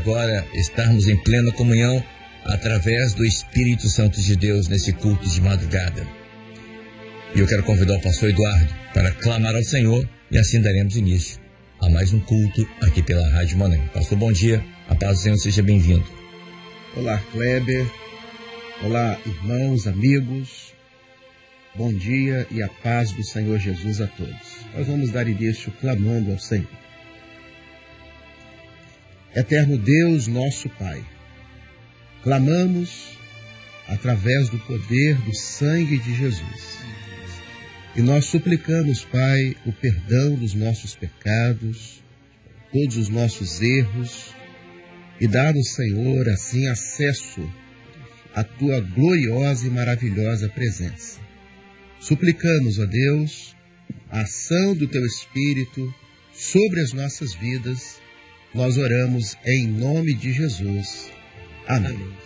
agora estarmos em plena comunhão através do Espírito Santo de Deus nesse culto de madrugada. E eu quero convidar o pastor Eduardo para clamar ao Senhor e assim daremos início a mais um culto aqui pela Rádio Mané. Pastor, bom dia, a paz do Senhor, seja bem-vindo. Olá, Kleber. Olá, irmãos, amigos. Bom dia e a paz do Senhor Jesus a todos. Nós vamos dar início clamando ao Senhor. Eterno Deus, nosso Pai, clamamos através do poder do sangue de Jesus. E nós suplicamos, Pai, o perdão dos nossos pecados, todos os nossos erros, e dá-nos, Senhor, assim, acesso à Tua gloriosa e maravilhosa presença. Suplicamos, ó Deus, a ação do Teu Espírito sobre as nossas vidas. Nós oramos em nome de Jesus. Amém.